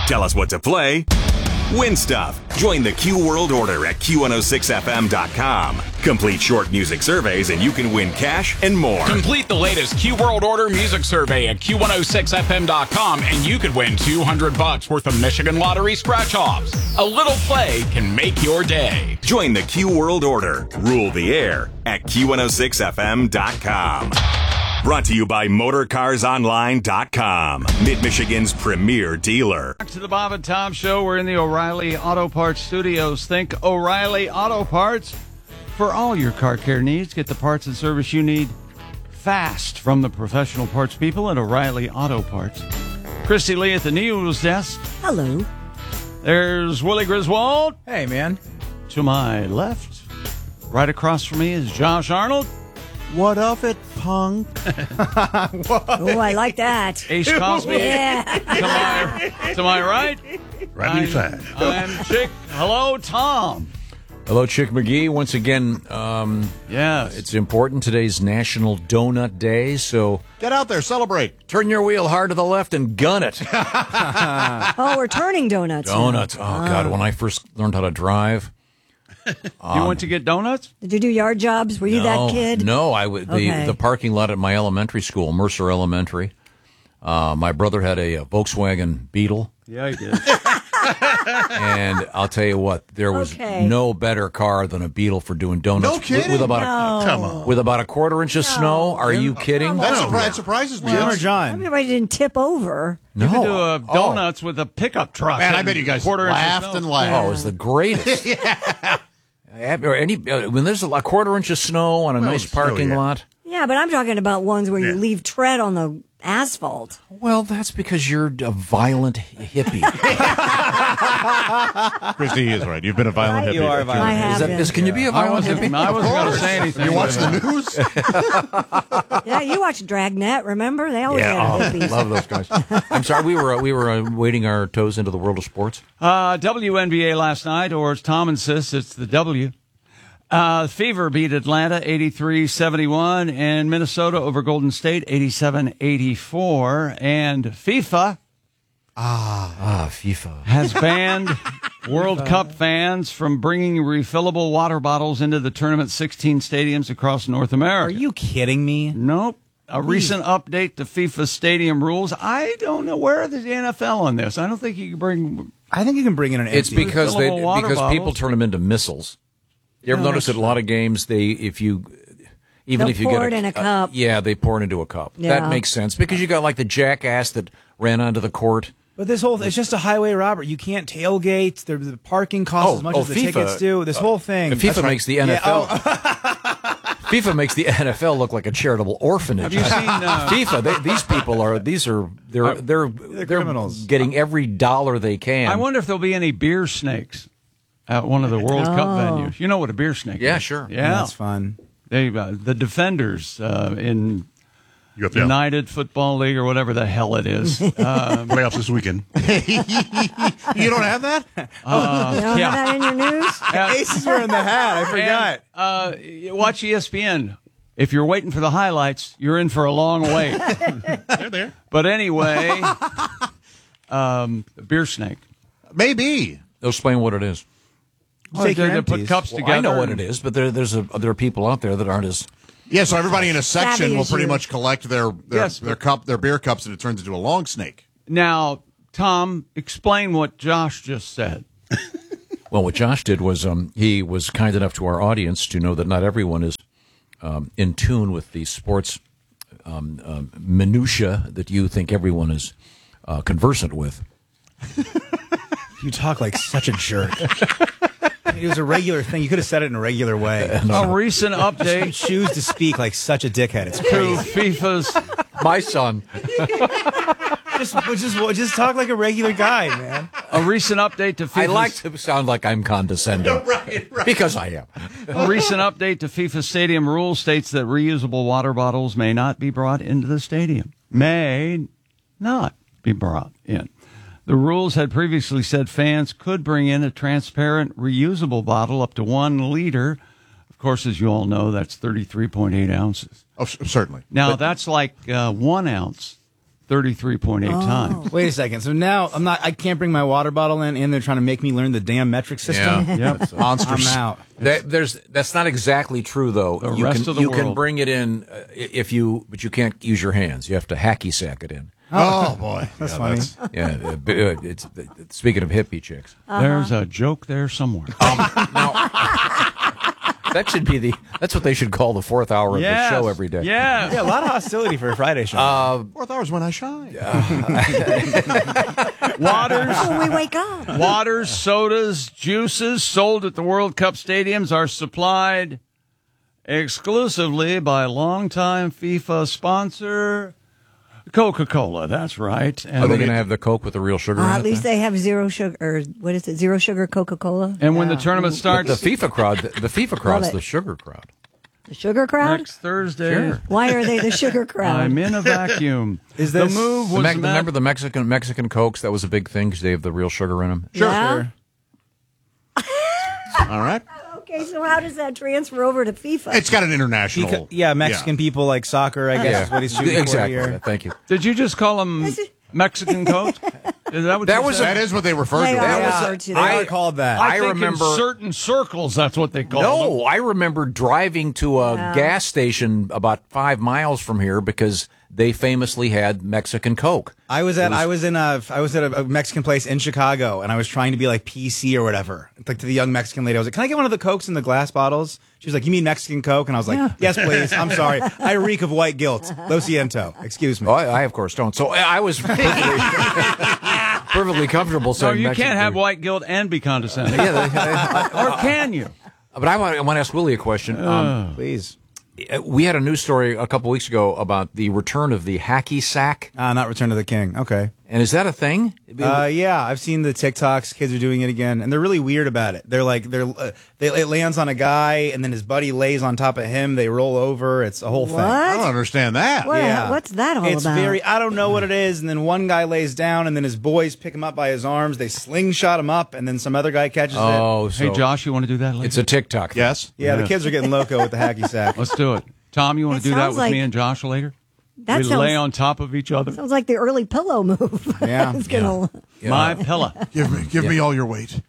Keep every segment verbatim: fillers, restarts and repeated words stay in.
Tell us what to play. Win stuff. Join the Q World Order at Q one oh six F M dot com. Complete short music surveys and you can win cash and more. Complete the latest Q World Order music survey at Q one oh six F M dot com and you could win two hundred bucks worth of Michigan Lottery scratch-offs. A little play can make your day. Join the Q World Order. Rule the air at Q one oh six F M dot com. Brought to you by Motor Cars Online dot com, Mid-Michigan's premier dealer. Back to the Bob and Tom Show. We're in the O'Reilly Auto Parts studios. Think O'Reilly Auto Parts for all your car care needs. Get the parts and service you need fast from the professional parts people at O'Reilly Auto Parts. Christy Lee at the news desk. Hello. There's Willie Griswold. Hey, man. To my left, right across from me is Josh Arnold. What of it, punk? Oh, I like that. Ace Cosby. Yeah. To my, to my right. Right I'm, side. I'm Chick. Hello, Tom. Hello, Chick McGee. Once again, um, Yes. it's important. Today's National Donut Day, so Get out there, celebrate. turn your wheel hard to the left and gun it. Oh, we're turning donuts. now. Donuts. Oh, God. When I first learned how to drive. You went to get donuts? Did you do yard jobs? Were you no, that kid? No, I w- the, Okay. the parking lot at my elementary school, Mercer Elementary. Uh, my brother had a, a Volkswagen Beetle. Yeah, I did. And I'll tell you what, there was Okay. no better car than a Beetle for doing donuts. No With- kidding? With about No. a, Come on. with about a quarter inch of snow. Are you kidding? That Oh, surpri- surprises me. Jim or Yes. John? Everybody didn't tip over. No. You could do uh, Oh. donuts with a pickup truck. Man, I and bet you guys quarter inch of laughed snow. and laughed. Oh, it was the greatest. yeah. Or any uh, when there's a, a quarter inch of snow on a nice snow, parking yeah. lot. Yeah, but I'm talking about ones where you Yeah. leave tread on the asphalt. Well, that's because you're a violent hippie. Christy, he is right. You've been a violent hippie. You are a I violent have Is that, been. is, can you be a I violent wasn't, hippie? I wasn't going to say anything. You watch the news? Yeah, you watched Dragnet, remember? They always Yeah, had oh, hippies. love those guys. I'm sorry, we were uh, we were uh, wading our toes into the world of sports. Uh, W N B A last night, or as Tom insists, it's the W. Uh, Fever beat Atlanta eighty-three seventy-one, and Minnesota over Golden State eighty-seven eighty-four. And FIFA Ah, FIFA. has banned World Cup fans from bringing refillable water bottles into the tournament's sixteen stadiums across North America. Are you kidding me? Nope. A recent update to FIFA stadium rules. I don't know where is the N F L on this. I don't think you can bring. I think you can bring in an empty. It's because they refillable water because people bottles. turn them into missiles. You ever No, notice that's at a lot of games they if you even They'll if you pour get it in a cup. uh, yeah, they pour it into a cup. Yeah. That makes sense because you got like the jackass that ran onto the court. But this whole it's just a highway robbery. You can't tailgate. The, the parking costs Oh, as much oh, as the FIFA, tickets do. This whole thing. FIFA That's makes the right. N F L. Yeah, oh, FIFA makes the N F L look like a charitable orphanage. Have you seen, uh, FIFA? They, these people are these are they're they're they're, criminals. getting every dollar they can. I wonder if there'll be any beer snakes at one of the World Cup venues. You know what a beer snake Yeah, is? sure. Yeah. that's fun. They, uh, the Defenders uh, in You got the United Football League or whatever the hell it is. Um, playoffs this weekend. You don't have that? You don't yeah. have that in your news? uh, Aces were in the hat. I forgot. and, uh, watch E S P N. If you're waiting for the highlights, you're in for a long wait. They're there. But anyway, um, beer snake. Maybe. Explain what it is. Well, Take they, your they put empties. cups Well, together. I know what it and- is, but there, there's a, there are people out there that aren't as. Yeah, so everybody in a section Savvy will as pretty you. much collect their their, Yes. their cup, their beer cups, and it turns into a long snake. Now, Tom, explain what Josh just said. Well, what Josh did was um, he was kind enough to our audience to know that not everyone is um, in tune with the sports um, um, minutia that you think everyone is uh, conversant with. You talk like such a jerk. It was a regular thing. You could have said it in a regular way. A recent You update choose to speak like such a dickhead. It's to crazy. FIFA's My son. just, just, just talk like a regular guy, man. a recent update to FIFA's I like to sound like I'm condescending. right, right. Because I am. A recent update to FIFA stadium rules states that reusable water bottles may not be brought into the stadium. May not be brought in. The rules had previously said fans could bring in a transparent reusable bottle up to one liter. Of course, as you all know, that's thirty-three point eight ounces. Oh, c- certainly. Now, But- that's like uh, one ounce thirty-three point eight times. Wait a second. So now I'm not. I can't bring my water bottle in, and they're trying to make me learn the damn metric system. Yeah. Yep. Monsters. I'm out. That, there's that's not exactly true though. The you rest can, of the you can world. bring it in uh, if you, but you can't use your hands. You have to hacky sack it in. Oh, boy. That's Yeah, funny. Yeah. uh, b- uh, it's, uh, speaking of hippie chicks, There's a joke there somewhere. that should be the. That's what they should call the fourth hour of Yes. the show every day. Yes. Yeah, a lot of hostility for a Friday show. Fourth hour's when I shine. Waters, When we wake up. waters, sodas, juices sold at the World Cup stadiums are supplied exclusively by longtime FIFA sponsor Coca-Cola. That's right. And Are they going to have the Coke with the real sugar Uh, in at it? least then? they have zero sugar, or what is it, zero sugar Coca-Cola? And when the Yeah. tournament But starts the FIFA crowd, the, the FIFA crowd's it. the sugar crowd. The sugar crowd? next Thursday, Sure. Why are they the sugar crowd? I'm in a vacuum. Is the this- move The was Me- met- remember the Mexican Mexican Cokes? That was a big thing because they have the real sugar in them. Yeah? All right. Okay, so how does that transfer over to FIFA? It's got an international. Beca- yeah, Mexican people like soccer, I guess is what he's shooting exactly. for here. Thank you. Did you just call them This is- Mexican Coke? Is that what That you was said? That is what they refer They to. are it. Yeah, referred to they that. are called that. I think remember- in certain circles that's what they call them. No, I remember driving to a Yeah. gas station about five miles from here because they famously had Mexican Coke. I was at I was in a I was at a, a Mexican place in Chicago, and I was trying to be like P C or whatever. Like to the young Mexican lady, I was like, "Can I get one of the Cokes in the glass bottles?" She was like, "You mean Mexican Coke?" And I was like, "Yes, please. I'm sorry. I reek of white guilt. Lo siento. Excuse me." Oh, I, I of course don't. So I I was perfectly, perfectly comfortable No, saying you Mexican can't have Coke. white guilt and be condescending. Yeah, they- Or can you? but I want, I want to ask Willie a question. Um, Please. we had a news story a couple weeks ago about the return of the hacky sack, Ah, not Return of the King. Okay. and is that a thing? Uh, yeah, I've seen the TikToks. Kids are doing it again, and they're really weird about it. They're like, they're uh, they it lands on a guy, and then his buddy lays on top of him. They roll over. It's a whole thing. I What? don't understand that. What? Yeah. What's that all it's about? very, I don't know what it is. And then one guy lays down, and then his boys pick him up by his arms. They slingshot him up, and then some other guy catches it. oh, so Hey, Josh, you want to do that later? it's a TikTok thing. Yes. Yeah, the Yeah. kids are getting loco with the hacky sack. Let's do it. Tom, you want It to do that sounds with like- me and Josh later? That we sounds, lay on top of each other. sounds like the early pillow move. Yeah. it's gonna, My pillow. Give me, give me all your weight.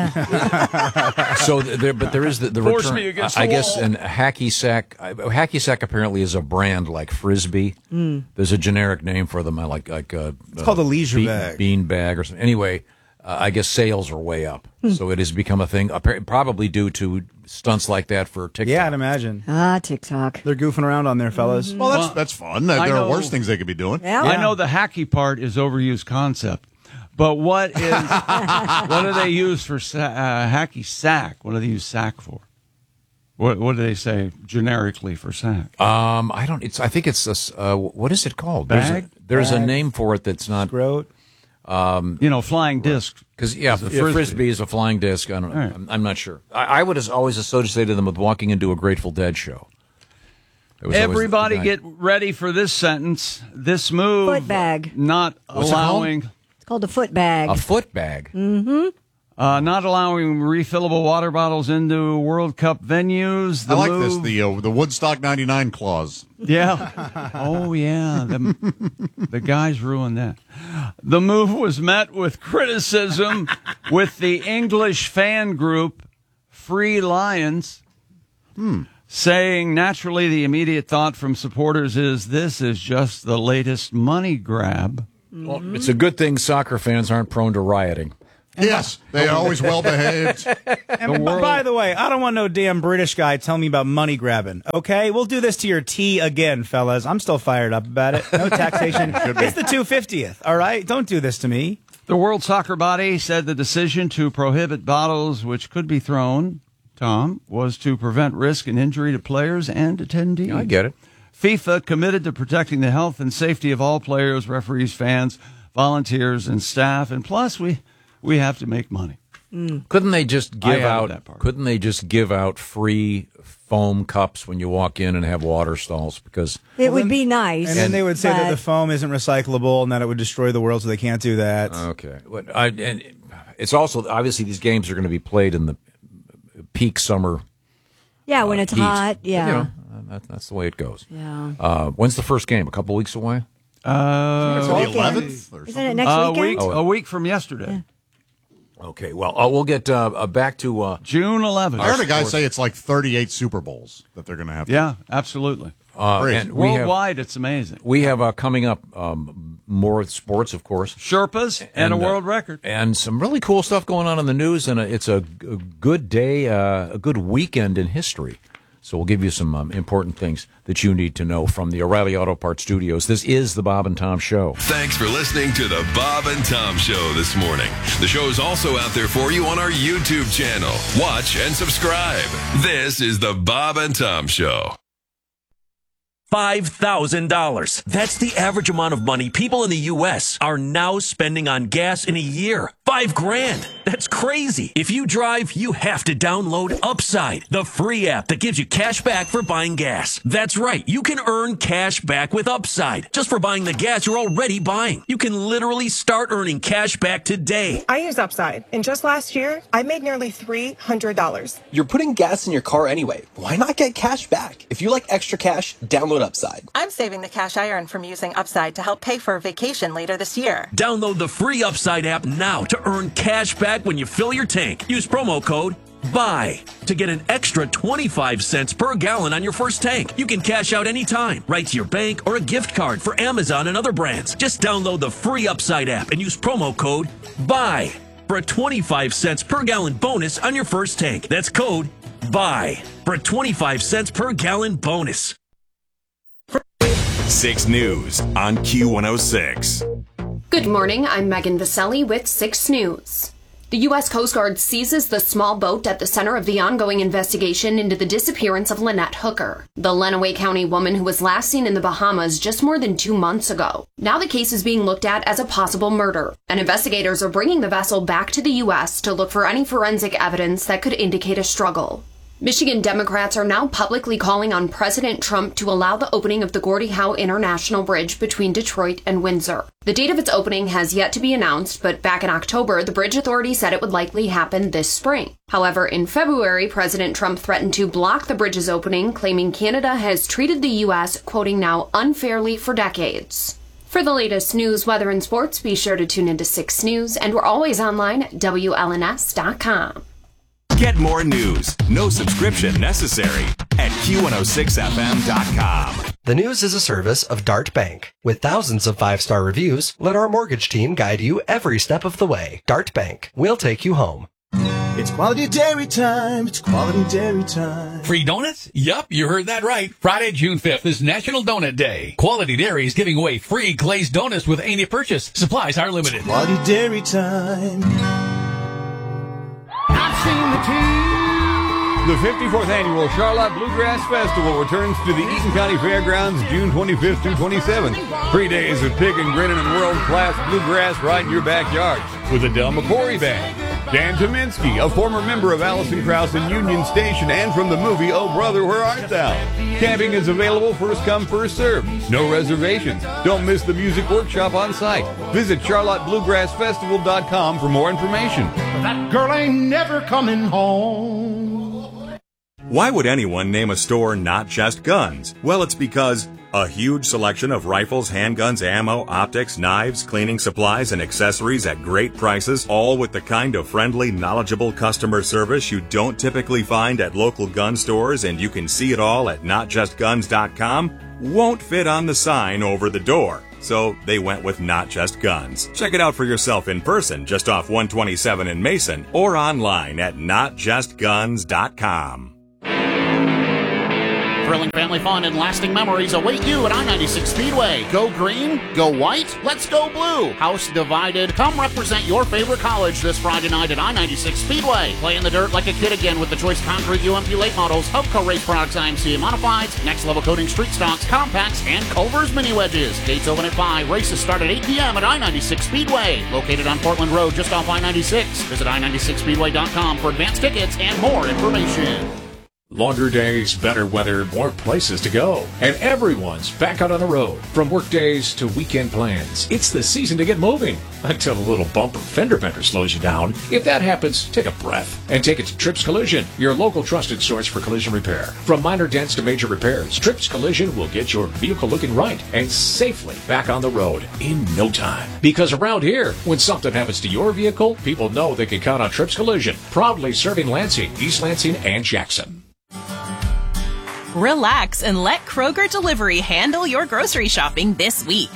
yeah. So there, but there is the, the Force return. me against I the guess wall. an hacky sack. uh, Hacky sack apparently is a brand like Frisbee. Hmm. There's a generic name for them, uh, like like uh, it's called a leisure bean, bag. bean bag or something. Anyway, uh, I guess sales are way up, Hmm. so it has become a thing. appar- Probably due to stunts like that for TikTok. Yeah, I'd imagine. Ah, TikTok. They're goofing around on there, fellas. Well, that's Well, that's fun. There I are know- worse things they could be doing. Yeah. I know the hacky part is overused concept, but what is what do they use for sa- uh, hacky sack? What do they use sack for? What what do they say generically for sack? Um, I don't. It's. I think it's this. Uh, what is it called? There's, Bag? a, there's a Bag. name for it that's not. Groat. You know, flying disc. Because yeah, It's a frisbee. frisbee. frisbee is a flying disc. I don't. Right. I'm, I'm not sure. I, I would as- always associate them with walking into a Grateful Dead show. It was always the- Everybody the guy- get ready for this sentence. This move Foot bag. not What's it called? allowing It's called a foot bag. a foot bag. uh, not allowing refillable water bottles into World Cup venues. I The like move, this. The uh, the Woodstock ninety-nine clause. Yeah. Oh, yeah. The, the guys ruined that. The move was met with criticism with the English fan group Free Lions saying naturally the immediate thought from supporters is this is just the latest money grab. Well, it's a good thing soccer fans aren't prone to rioting. Yes, they are always well behaved. And b- by the way, I don't want no damn British guy telling me about money grabbing. Okay, we'll do this to your tea again, fellas. I'm still fired up about it. No taxation. It's the two fiftieth. All right, don't do this to me. The World Soccer Body said the decision to prohibit bottles which could be thrown, Tom, was to prevent risk and injury to players and attendees. I get it. FIFA committed to protecting the health and safety of all players, referees, fans, volunteers, and staff. And plus, we we have to make money. Couldn't they just I give added out? that part. Couldn't they just give out free foam cups when you walk in and have water stalls? Because it would be nice. And then they would say that but- the foam isn't recyclable and that it would destroy the world, so they can't do that. okay, What- I, and it's also obviously these games are going to be played in the peak summer. yeah, when it's heat. hot. But, Yeah. you know, that, that's the way it goes. Yeah. Uh, when's the first game? A couple weeks away. Uh, the eleventh or Isn't it something? next a weekend? week, a week from yesterday, Okay, well, uh, we'll get uh, uh, back to uh, June eleventh. I heard a guy say it's like thirty-eight Super Bowls that they're going to have. To Yeah, absolutely. uh, Great. and we have Worldwide, it's amazing. we have uh, coming up um, more sports, of course. Sherpas and, a uh, world record. and some really cool stuff going on in the news, and it's a, g- a good day, uh, a good weekend in history. So we'll give you some um, important things that you need to know from the O'Reilly Auto Parts Studios. This is the Bob and Tom Show. Thanks for listening to the Bob and Tom Show this morning. The show is also out there for you on our YouTube channel. Watch and subscribe. This is the Bob and Tom Show. five thousand dollars. That's the average amount of money people in the U S are now spending on gas in a year. Five grand. That's crazy. If you drive, you have to download Upside, the free app that gives you cash back for buying gas. That's right. You can earn cash back with Upside just for buying the gas you're already buying. You can literally start earning cash back today. I use Upside, and just last year, I made nearly three hundred dollars. You're putting gas in your car anyway. Why not get cash back? If you like extra cash, download Upside. I'm saving the cash I earn from using Upside to help pay for a vacation later this year. Download the free Upside app now to earn cash back when you fill your tank. Use promo code BUY to get an extra twenty-five cents per gallon on your first tank. You can cash out anytime, right to your bank or a gift card for Amazon and other brands. Just download the free Upside app and use promo code BUY for a twenty-five cents per gallon bonus on your first tank. That's code BUY for a twenty-five cents per gallon bonus. six News on Q one oh six. Good morning, I'm Megan Vaselli with six News. The U S Coast Guard seizes the small boat at the center of the ongoing investigation into the disappearance of Lynette Hooker, the Lenawee County woman who was last seen in the Bahamas just more than two months ago. Now the case is being looked at as a possible murder, and investigators are bringing the vessel back to the U S to look for any forensic evidence that could indicate a struggle. Michigan Democrats are now publicly calling on President Trump to allow the opening of the Gordie Howe International Bridge between Detroit and Windsor. The date of its opening has yet to be announced, but back in October, the Bridge Authority said it would likely happen this spring. However, in February, President Trump threatened to block the bridge's opening, claiming Canada has treated the U S, quoting now, unfairly for decades. For the latest news, weather, and sports, be sure to tune into six News, and we're always online at W L N S dot com. Get more news, no subscription necessary, at Q one oh six F M dot com. The News is a service of Dart Bank. With thousands of five-star reviews, let our mortgage team guide you every step of the way. Dart Bank. We'll take you home. It's quality dairy time. It's quality dairy time. Free donuts? Yup, you heard that right. Friday, June fifth is National Donut Day. Quality Dairy is giving away free glazed donuts with any purchase. Supplies are limited. It's quality dairy time. I've seen the team. The fifty-fourth Annual Charlotte Bluegrass Festival returns to the Eaton County Fairgrounds June twenty-fifth through twenty-seventh. Three days of picking, grinning, and world-class bluegrass right in your backyard with the Del McCoury Band. Dan Tominski, a former member of Alison Krauss and Union Station and from the movie Oh Brother, Where Art Thou? Camping is available first come, first served. No reservations. Don't miss the music workshop on site. Visit charlotte bluegrass festival dot com for more information. That girl ain't never coming home. Why would anyone name a store Not Just Guns? Well, it's because a huge selection of rifles, handguns, ammo, optics, knives, cleaning supplies, and accessories at great prices, all with the kind of friendly, knowledgeable customer service you don't typically find at local gun stores, and you can see it all at not just guns dot com, won't fit on the sign over the door. So they went with Not Just Guns. Check it out for yourself in person, just off one twenty-seven in Mason, or online at not just guns dot com. Thrilling family fun and lasting memories await you at I ninety-six Speedway. Go green, go white, let's go blue. House divided. Come represent your favorite college this Friday night at I ninety-six Speedway. Play in the dirt like a kid again with the Choice Concrete U M P late models, Hubco Race Products I M C A Modifieds, Next Level Coating Street Stocks, Compacts, and Culver's Mini Wedges. Gates open at five. Races start at eight p.m. at I ninety-six Speedway. Located on Portland Road just off I ninety-six. Visit I ninety-six speedway dot com for advanced tickets and more information. Longer days, better weather, more places to go. And everyone's back out on the road. From work days to weekend plans. It's the season to get moving. Until a little bumper fender bender slows you down. If that happens, take a breath and take it to Trips Collision, your local trusted source for collision repair. From minor dents to major repairs, Trips Collision will get your vehicle looking right and safely back on the road in no time. Because around here, when something happens to your vehicle, people know they can count on Trips Collision. Proudly serving Lansing, East Lansing, and Jackson. Relax and let Kroger Delivery handle your grocery shopping this week.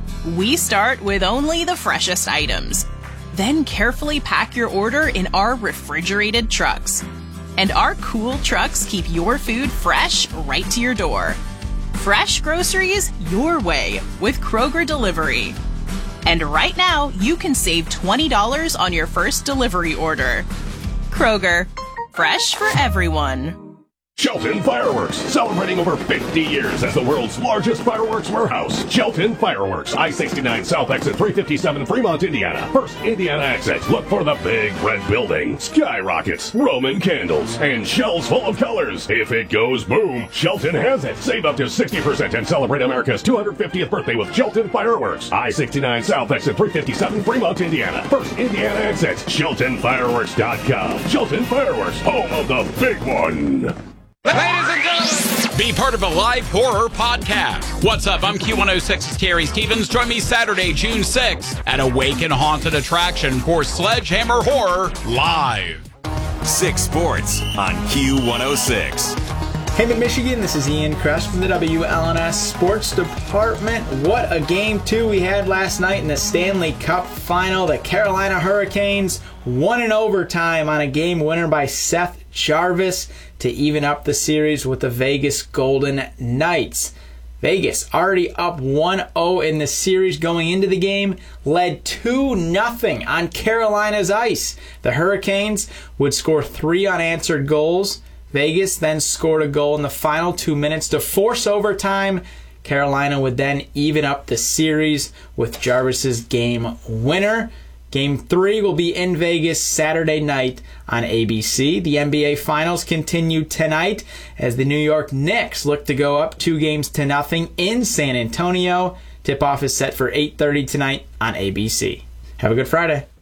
We start with only the freshest items. Then carefully pack your order in our refrigerated trucks. And our cool trucks keep your food fresh right to your door. Fresh groceries your way with Kroger Delivery. And right now, you can save twenty dollars on your first delivery order. Kroger, fresh for everyone. Shelton Fireworks, celebrating over fifty years as the world's largest fireworks warehouse. Shelton Fireworks, I sixty-nine South Exit three fifty-seven, Fremont, Indiana. First Indiana exit. Look for the big red building, skyrockets, Roman candles, and shells full of colors. If it goes boom, Shelton has it. Save up to sixty percent and celebrate America's two hundred fiftieth birthday with Shelton Fireworks. I sixty-nine South Exit three fifty-seven, Fremont, Indiana. First Indiana exit. Shelton Fireworks dot com. Shelton Fireworks, home of the big one. Ladies and gentlemen, be part of a live horror podcast. What's up? I'm Q one oh six's Terry Stevens. Join me Saturday, June sixth at Awaken Haunted Attraction for Sledgehammer Horror Live. Six Sports on Q one oh six. Hey, Michigan, this is Ian Kress from the W L N S Sports Department. What a game two we had last night in the Stanley Cup Final. The Carolina Hurricanes won in overtime on a game winner by Seth Jarvis to even up the series with the Vegas Golden Knights. Vegas already up one oh in the series going into the game, led two nothing on Carolina's ice. The Hurricanes would score three unanswered goals. Vegas then scored a goal in the final two minutes to force overtime. Carolina would then even up the series with Jarvis's game winner. Game three will be in Vegas Saturday night on A B C. The N B A Finals continue tonight as the New York Knicks look to go up two games to nothing in San Antonio. Tip-off is set for eight thirty tonight on A B C. Have a good Friday.